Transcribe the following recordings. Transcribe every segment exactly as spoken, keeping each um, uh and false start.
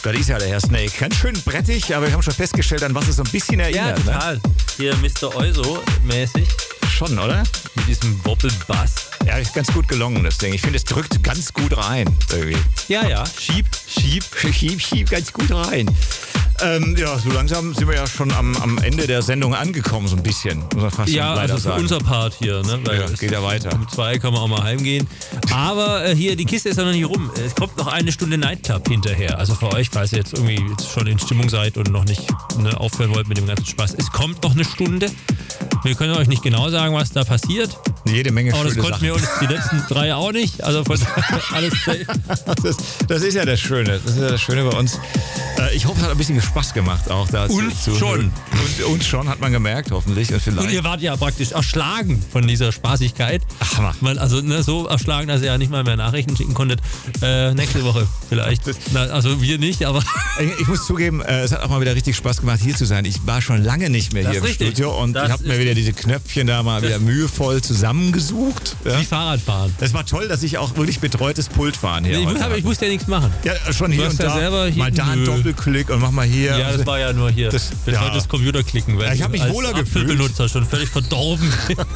Das ist ja der Herr Snake. Ganz schön brettig, aber wir haben schon festgestellt, an was es so ein bisschen erinnert. Ja, total. Ne? Hier Mister Euso-mäßig. Schon, oder? Mit diesem Wobbelbass. Ja, ist ganz gut gelungen, das Ding. Ich finde, es drückt ganz gut rein. Irgendwie. Ja, ja. Schieb, schieb. Schieb, schieb ganz gut rein. Ähm, ja, so langsam sind wir ja schon am, am Ende der Sendung angekommen, so ein bisschen. Muss man fast Ja, leider also für sagen. unser Part hier. Ne? Weil Ja, geht ja weiter. Um zwei kann man auch mal heimgehen. Aber äh, hier, die Kiste ist ja noch nicht rum. Es kommt noch eine Stunde Nightclub hinterher. Also für euch, falls ihr jetzt irgendwie jetzt schon in Stimmung seid und noch nicht ne, aufhören wollt mit dem ganzen Spaß. Es kommt noch eine Stunde. Wir können euch nicht genau sagen, was da passiert. Jede Menge Aber das schöne konnten Sachen. wir uns die letzten drei auch nicht. Also von alles safe. Das, das ist ja das Schöne. Das ist ja das Schöne bei uns. Äh, ich hoffe, es hat ein bisschen Spaß gemacht auch da. Uns zu, zu schon. Und uns schon, hat man gemerkt, hoffentlich. Und vielleicht. Und ihr wart ja praktisch erschlagen von dieser Spaßigkeit. Ach, Mann. Weil, also ne, so erschlagen, dass ihr ja nicht mal mehr Nachrichten schicken konntet. Äh, nächste Woche vielleicht. Na, also wir nicht, aber... Ich, ich muss zugeben, äh, es hat auch mal wieder richtig Spaß gemacht, hier zu sein. Ich war schon lange nicht mehr Das hier ist im richtig. Studio und Das ich habe mir ist wieder diese Knöpfchen da mal wieder mühevoll zusammengesucht. Ja. Wie Fahrradfahren. Es war toll, dass ich auch wirklich betreutes Pultfahren hier Ich, heute muss, aber ich hatte. musste ja nichts machen. Ja, schon hier Du hast und ja da. selber hier- mal da einen Nö. Doppelklick und mach mal hier. Ja, das war ja nur hier. Das- Das, ja. war das Computerklicken. Weil Ja, ich hab du mich als wohler gefühlt. Apfelbenutzer schon völlig verdorben.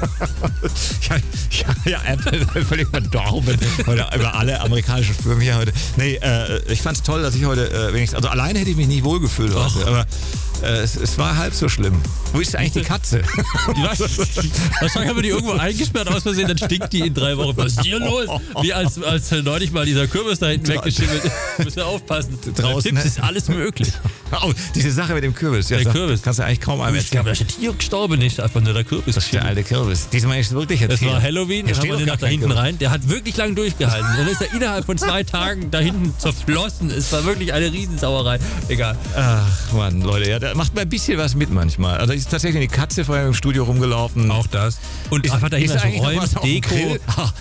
ja, ja, ja, Apple völlig verdorben. Heute über alle amerikanischen Firmen hier heute. Nee, äh, ich fand's toll, dass ich heute äh, wenigstens, also alleine hätte ich mich nicht wohlgefühlt heute, Och. aber äh, es, es war halb so schlimm. Wo ist eigentlich die Katze? Die war, wahrscheinlich haben wir die irgendwo eingesperrt aus Versehen, dann stinkt die in drei Wochen. Was ist hier los? Wie als, als neulich mal dieser Kürbis da hinten weggeschimmelt ist. Müssen wir aufpassen. Draußen, Tipps ne? ist alles möglich. Oh, diese Sache mit dem Kürbis. Ja, Der sag, Kürbis. Kannst du eigentlich kaum einem Ich glaube, erzählen. da ist ein Tier gestorben, nicht einfach nur der Kürbis. Das ist der alte Kürbis. Diesmal ist es wirklich Das erzählt. war Halloween, Hier da haben steht wir doch den gar nach da kein hinten Kürbis. rein. Der hat wirklich lang durchgehalten. Dann ist er innerhalb von zwei Tagen da hinten zerflossen. Es war wirklich eine Riesensauerei. Egal. Ach Mann, Leute, ja, da macht man ein bisschen was mit manchmal. Also ist tatsächlich eine Katze vorher im Studio rumgelaufen. Auch das. Und einfach dahinter so eigentlich noch was räumt auf dem Deko. Grill? Ach,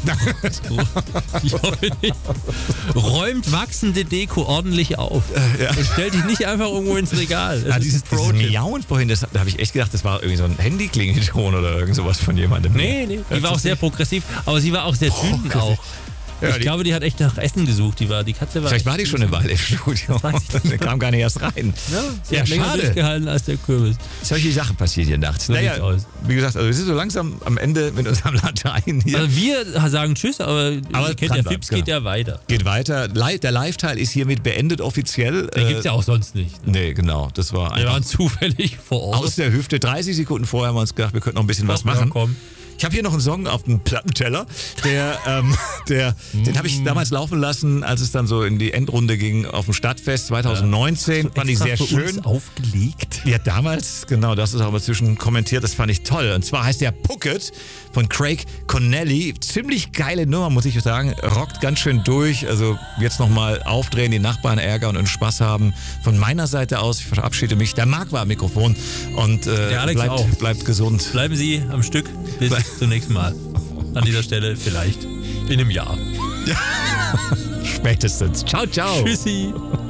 Ich hoffe nicht. Räumt wachsende Deko ordentlich auf. ja. Und stellt dich nicht einfach irgendwo ins Regal. Das Ja, ist dieses, ein dieses Pro-Tipp. Miauen vorhin, das, da habe ich echt gedacht, das war irgendwie so ein Handyklingelton oder irgend sowas von jemandem. Nee, nee. Die war auch sehr progressiv, aber sie war auch sehr dünn auch. Ja, ich die- glaube, die hat echt nach Essen gesucht. Die, war, die Katze war. Vielleicht war die schon eine Weile im Studio. Der kam gar nicht erst rein. Ja, sie Ja, hat länger schade. durchgehalten als der Kürbis. Solche Sachen passieren hier nachts. So naja, sieht's aus. wie gesagt, also wir sind so langsam am Ende mit unserem Latein hier. Also wir sagen Tschüss, aber, Aber ihr kennt ja, dranbleiben, Fips geht genau. ja weiter. Geht weiter. Li- Der Live-Teil ist hiermit beendet offiziell. Den gibt es ja auch sonst nicht. Nee, genau. Das war Wir einfach waren zufällig vor Ort. aus der Hüfte. dreißig Sekunden vorher haben wir uns gedacht, wir könnten noch ein bisschen was Ach, ja, machen. komm. Ich habe hier noch einen Song auf dem Plattenteller, der, ähm, der, den habe ich damals laufen lassen, als es dann so in die Endrunde ging auf dem Stadtfest zwanzig neunzehn. Fand ich sehr Extra für schön. uns aufgelegt. Ja, damals, genau, das ist auch mal zwischen kommentiert, das fand ich toll. Und zwar heißt der Pucket von Craig Connelly. Ziemlich geile Nummer, muss ich sagen. Rockt ganz schön durch. Also jetzt nochmal aufdrehen, die Nachbarn ärgern und Spaß haben. Von meiner Seite aus, ich verabschiede mich. Der Marc war am Mikrofon und äh, Der Alex bleibt, auch. bleibt gesund. Bleiben Sie am Stück. Bis Bleib- zum nächsten Mal. An dieser Stelle vielleicht in einem Jahr. Spätestens. Ciao, ciao. Tschüssi.